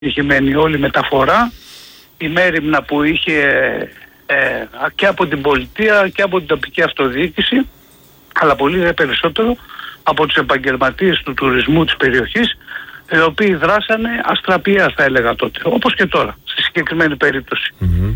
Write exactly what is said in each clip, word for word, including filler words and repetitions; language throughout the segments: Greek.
επιτυχημένη όλη η μεταφορά, η μέριμνα που είχε ε, και από την πολιτεία και από την τοπική αυτοδιοίκηση, αλλά πολύ περισσότερο από τους επαγγελματίες του τουρισμού της περιοχής, οι οποίοι δράσανε αστραπιαία, θα έλεγα τότε, όπως και τώρα, στη συγκεκριμένη περίπτωση. Mm-hmm.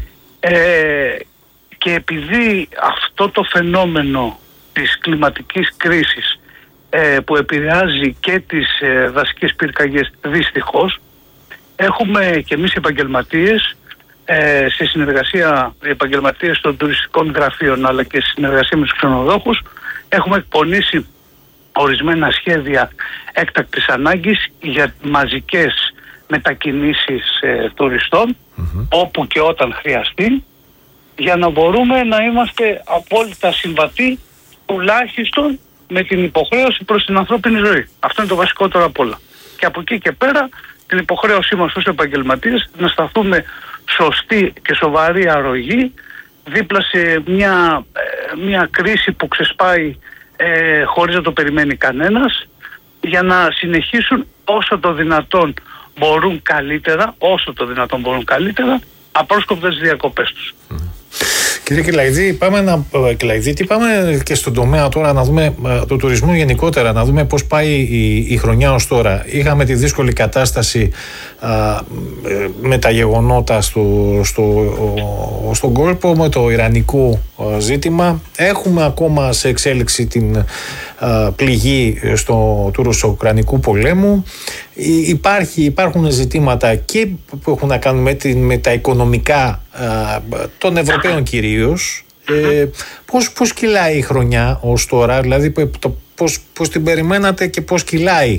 Ε, και επειδή αυτό το φαινόμενο της κλιματικής κρίσης ε, που επηρεάζει και τις ε, δασικές πυρκαγιές, δυστυχώς, έχουμε και εμείς οι επαγγελματίες, ε, σε συνεργασία, οι επαγγελματίες των τουριστικών γραφείων, αλλά και σε συνεργασία με τους ξενοδόχους, έχουμε εκπονήσει ορισμένα σχέδια έκτακτης ανάγκης για μαζικές μετακινήσεις ε, τουριστών, mm-hmm. όπου και όταν χρειαστεί, για να μπορούμε να είμαστε απόλυτα συμβατοί τουλάχιστον με την υποχρέωση προς την ανθρώπινη ζωή. Αυτό είναι το βασικότερο απ' όλα. Και από εκεί και πέρα την υποχρέωσή μας ως επαγγελματίες να σταθούμε σωστή και σοβαρή αρρωγή δίπλα σε μια, μια κρίση που ξεσπάει ε, χωρίς να το περιμένει κανένας, για να συνεχίσουν όσο το δυνατόν μπορούν καλύτερα, όσο το δυνατόν μπορούν καλύτερα, απρόσκοπτες τις διακοπές τους. Mm. Κύριε Κυλαϊδή, πάμε, να, Κυλαϊδίτη, πάμε και στον τομέα τώρα να δούμε το τουρισμό γενικότερα, να δούμε πώς πάει η, η χρονιά ως τώρα. Είχαμε τη δύσκολη κατάσταση α, με τα γεγονότα στο, στο, ο, στον κόλπο, με το ιρανικό ζήτημα. Έχουμε ακόμα σε εξέλιξη την α, πληγή στο, του ρωσο-ουκρανικού πολέμου. Υπάρχει, υπάρχουν ζητήματα και που έχουν να κάνουν με, την, με τα οικονομικά α, των Ευρωπαίων κυρίως. Ε, πώς, πώς κυλάει η χρονιά ως τώρα, δηλαδή το, πώς, πώς την περιμένατε και πώς κυλάει?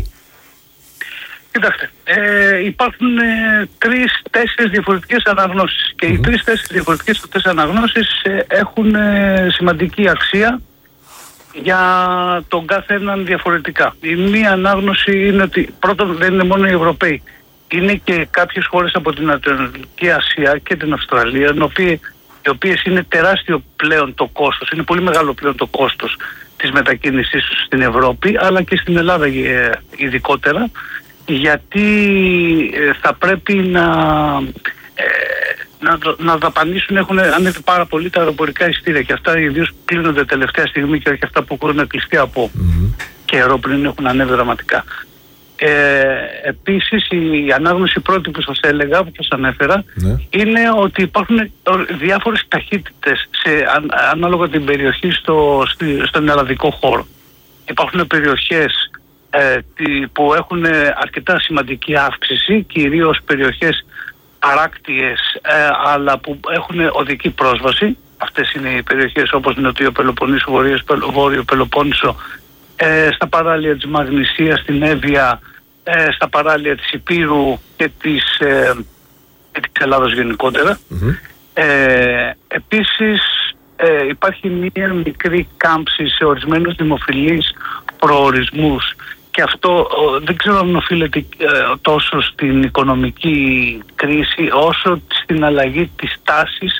Κοιτάξτε, ε, υπάρχουν ε, τρεις-τέσσερις διαφορετικές αναγνώσεις και mm-hmm. οι τρεις-τέσσερις διαφορετικές αυτές αναγνώσεις ε, έχουν ε, σημαντική αξία για τον κάθε έναν διαφορετικά. Η μία ανάγνωση είναι ότι πρώτον δεν είναι μόνο οι Ευρωπαίοι, είναι και κάποιες χώρες από την Ανατολική Ασία και την Αυστραλία, οι οποίες, οι οποίες είναι τεράστιο πλέον το κόστος, είναι πολύ μεγάλο πλέον το κόστος της μετακίνησης στην Ευρώπη, αλλά και στην Ελλάδα ειδικότερα, γιατί θα πρέπει να, ε, να, να δαπανίσουν, έχουν ανέβει πάρα πολύ τα αεροπορικά εισιτήρια και αυτά ιδίως κλείνονται τελευταία στιγμή και όχι αυτά που έχουν κλειστεί από mm-hmm. καιρό πριν, έχουν ανέβει δραματικά. Ε, επίσης η ανάγνωση πρώτη που σας έλεγα, που σας ανέφερα, ναι. είναι ότι υπάρχουν διάφορες ταχύτητες σε, αν, ανάλογα την περιοχή στο, στη, στον ελλαδικό χώρο. Υπάρχουν περιοχές ε, που έχουν αρκετά σημαντική αύξηση, κυρίως περιοχές παράκτιες ε, αλλά που έχουν οδική πρόσβαση. Αυτές είναι οι περιοχές όπως Νοτιό Πελοποννήσο, Βόρειο Πελοπόννησο, ε, στα παράλια της Μαγνησίας, στην Εύβοια, ε, στα παράλια της Υπήρου και της, ε, και της Ελλάδος γενικότερα. Mm-hmm. Ε, επίσης ε, υπάρχει μια μικρή κάμψη σε ορισμένους δημοφιλείς προορισμούς και αυτό ε, δεν ξέρω αν οφείλεται ε, τόσο στην οικονομική κρίση όσο στην αλλαγή της τάσης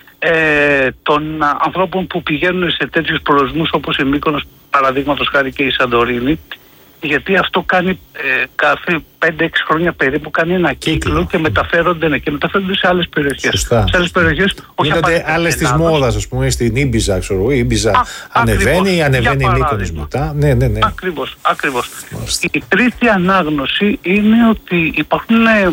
ε, των ανθρώπων που πηγαίνουν σε τέτοιους προορισμούς όπως η Μύκονος, παραδείγματος χάρη, και η Σαντορίνη, γιατί αυτό κάνει ε, κάθε πέντε έξι χρόνια περίπου κάνει ένα κύκλο, κύκλο και μεταφέρονται, ναι, και μεταφέρονται σε άλλες περιοχές. Σωστά. Σε άλλες περιοχές, γίνονται άλλες της μόδας, ας πούμε, στην Ήμπιζα, ξέρω, η Ήμπιζα ανεβαίνει, ανεβαίνει η Μύκονος μετά. Ναι, ναι, ναι. Ακριβώς, ακριβώς. Η τρίτη ανάγνωση είναι ότι υπάρχουν, ε,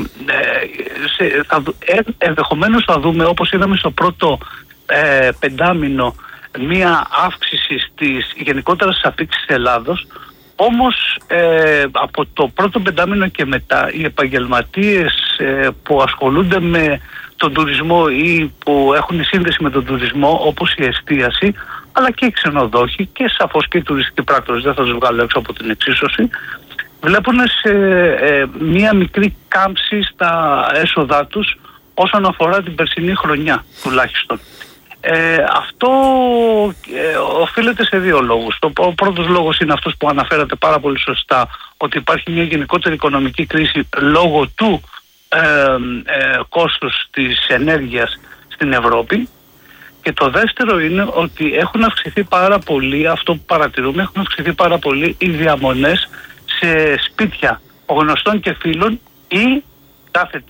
σε, θα, ε, ενδεχομένως θα δούμε, όπως είδαμε στο πρώτο ε, πεντάμινο, μία αύξηση στις γενικότερα στις αφήξεις της Ελλάδος. Όμως ε, από το πρώτο πεντάμινο και μετά οι επαγγελματίες ε, που ασχολούνται με τον τουρισμό ή που έχουν σύνδεση με τον τουρισμό, όπως η εστίαση, αλλά και οι ξενοδόχοι και σαφώς και οι τουριστικοί πράκτορες, δεν θα τους βγάλω έξω από την εξίσωση, βλέπουν σε ε, μία μικρή κάμψη στα έσοδά τους όσον αφορά την περσινή χρονιά τουλάχιστον. Ε, αυτό ε, οφείλεται σε δύο λόγους. Το, ο πρώτος λόγος είναι αυτός που αναφέρατε πάρα πολύ σωστά, ότι υπάρχει μια γενικότερη οικονομική κρίση λόγω του ε, ε, κόστους της ενέργειας στην Ευρώπη, και το δεύτερο είναι ότι έχουν αυξηθεί πάρα πολύ, αυτό που παρατηρούμε, έχουν αυξηθεί πάρα πολύ οι διαμονές σε σπίτια γνωστών και φίλων ή κάθε